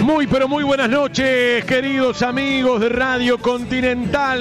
Muy pero muy buenas noches, queridos amigos de Radio Continental.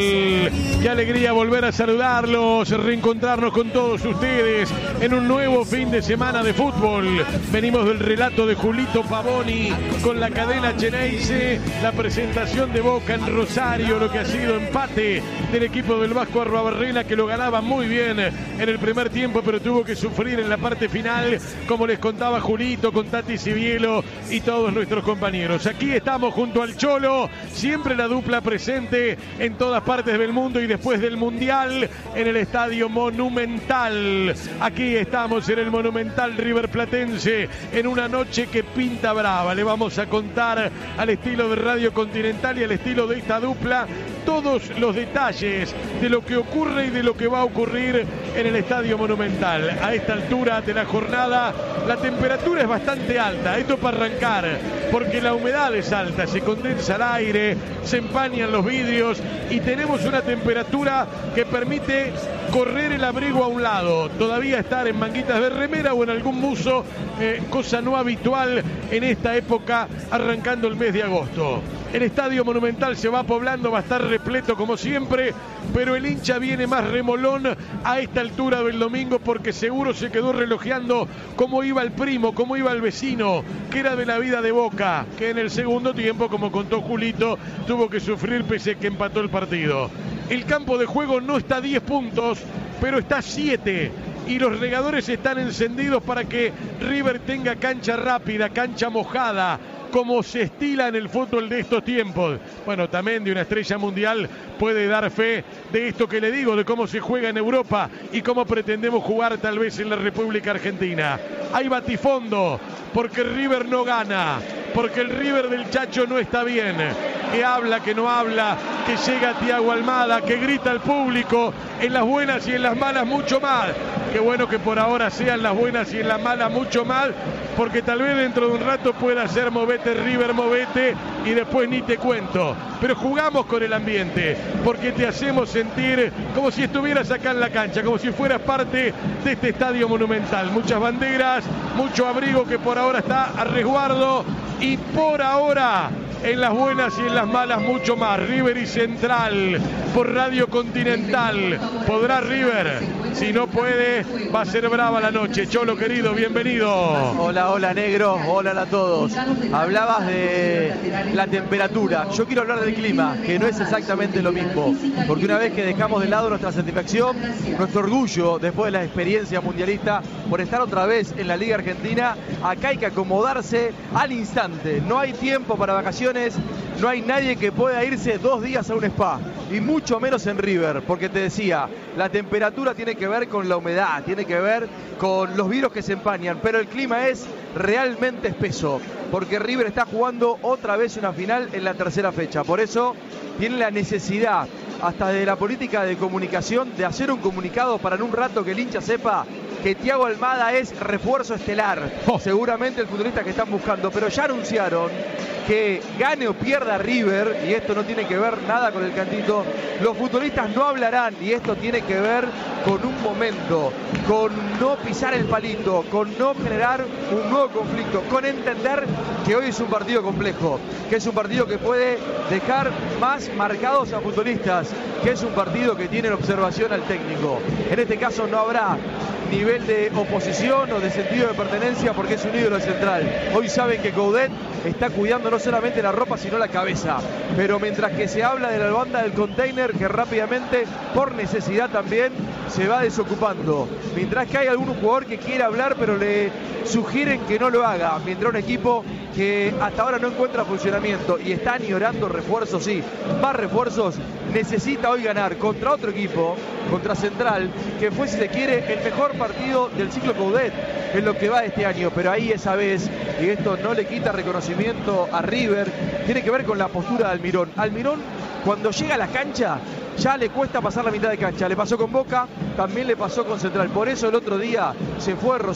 Qué alegría volver a saludarlos, reencontrarnos con todos ustedes en un nuevo fin de semana de fútbol. Venimos del relato de Julito Pavoni con la cadena Xeneize, la presentación de Boca en Rosario, lo que ha sido empate del equipo del Vasco Arruabarrena, que lo ganaba muy bien en el primer tiempo, pero tuvo que sufrir en la parte final, como les contaba Julito, con Tati Sibielo y todos nuestros compañeros. Aquí estamos junto al Cholo, siempre la dupla presente en todas partes del mundo y después del Mundial en el Estadio Monumental. Aquí estamos en el Monumental River Platense en una noche que pinta brava. Le vamos a contar al estilo de Radio Continental y al estilo de esta dupla todos los detalles de lo que ocurre y de lo que va a ocurrir en el Estadio Monumental. A esta altura de la jornada la temperatura es bastante alta, esto para arrancar, porque la humedad es alta, se condensa el aire, se empañan los vidrios y tenemos una temperatura que permite correr el abrigo a un lado, todavía estar en manguitas de remera o en algún buzo, cosa no habitual en esta época arrancando el mes de agosto. El Estadio Monumental se va poblando, va a estar repleto como siempre, pero el hincha viene más remolón a esta altura del domingo porque seguro se quedó relojeando cómo iba el primo, cómo iba el vecino, que era de la vida de Boca, que en el segundo tiempo, como contó Julito, tuvo que sufrir pese a que empató el partido. El campo de juego no está a 10 puntos, pero está a 7. Y los regadores están encendidos para que River tenga cancha rápida, cancha mojada, como se estila en el fútbol de estos tiempos. Bueno, también de una estrella mundial puede dar fe de esto que le digo, de cómo se juega en Europa y cómo pretendemos jugar tal vez en la República Argentina. Hay batifondo, porque River no gana, porque el River del Chacho no está bien, que habla, que no habla, que llega Thiago Almada, que grita al público, en las buenas y en las malas mucho más. Qué bueno que por ahora sean las buenas y en las malas mucho más, porque tal vez dentro de un rato pueda ser movete River, movete, y después ni te cuento. Pero jugamos con el ambiente, porque te hacemos sentir como si estuvieras acá en la cancha, como si fueras parte de este Estadio Monumental. Muchas banderas, mucho abrigo que por ahora está a resguardo, y por ahora en las buenas y en las malas mucho más. River y Central por Radio Continental. ¿Podrá River? Si no puede, va a ser brava la noche. Cholo querido, bienvenido. Hola, hola negro, hola a todos. Hablabas de la temperatura. Yo quiero hablar del clima, que no es exactamente lo mismo. Porque una vez que dejamos de lado nuestra satisfacción, nuestro orgullo después de la experiencia mundialista por estar otra vez en la Liga Argentina, acá hay que acomodarse al instante. No hay tiempo para vacaciones, no hay nadie que pueda irse 2 días a un spa. Y mucho menos en River, porque te decía, la temperatura tiene que ver con la humedad, tiene que ver con los vidrios que se empañan, pero el clima es realmente espeso, porque River está jugando otra vez una final en la tercera fecha. Por eso tiene la necesidad, hasta de la política de comunicación, de hacer un comunicado para en un rato que el hincha sepa que Thiago Almada es refuerzo estelar. Seguramente el futbolista que están buscando, pero ya anunciaron que gane o pierda River, y esto no tiene que ver nada con el cantito, los futbolistas no hablarán, y esto tiene que ver con un momento, con no pisar el palito, con no generar un nuevo conflicto, con entender que hoy es un partido complejo, que es un partido que puede dejar más marcados a futbolistas, que es un partido que tiene en observación al técnico. En este caso no habrá nivel de oposición o de sentido de pertenencia porque es un ídolo central. Hoy saben que Coudet está cuidando no solamente la ropa sino la cabeza, pero mientras que se habla de la banda del container, que rápidamente por necesidad también se va desocupando, mientras que hay algún jugador que quiere hablar pero le sugieren que no lo haga, mientras un equipo que hasta ahora no encuentra funcionamiento y está añorando refuerzos, sí, más refuerzos, necesita hoy ganar contra otro equipo, contra Central, que fue, si se quiere, el mejor partido del ciclo Coudet en lo que va de este año. Pero ahí esa vez, y esto no le quita reconocimiento a River, tiene que ver con la postura de Almirón. Almirón, cuando llega a la cancha, ya le cuesta pasar la mitad de cancha. Le pasó con Boca, también le pasó con Central. Por eso el otro día se fue